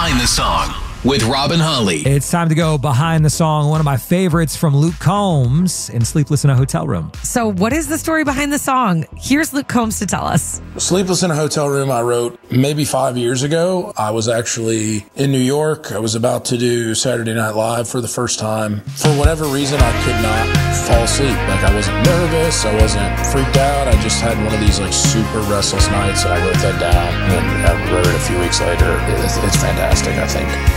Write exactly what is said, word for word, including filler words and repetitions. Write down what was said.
Behind the Song with Robin Holly. It's time to go behind the song. One of my favorites from Luke Combs in Sleepless in a Hotel Room. So what is the story behind the song? Here's Luke Combs to tell us. Sleepless in a Hotel Room I wrote maybe five years ago. I was actually in New York. I was about to do Saturday Night Live for the first time. For whatever reason, I could not fall asleep. Like, I wasn't nervous. I wasn't freaked out. I just had one of these like super restless nights, and I wrote that down, and I wrote it a few weeks later. It's, it's fantastic, I think.